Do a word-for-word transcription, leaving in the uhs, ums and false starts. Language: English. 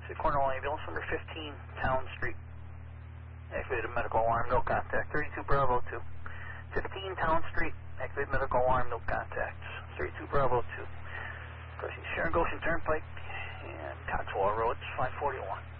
the Cornwall ambulance, number fifteen, Town Street. Activated medical alarm, no contact. thirty-two Bravo two. fifteen Town Street, activated medical alarm, no contact. thirty-two Bravo two. Crossing Sharon Goshen Turnpike and Coxwell Road, five forty-one.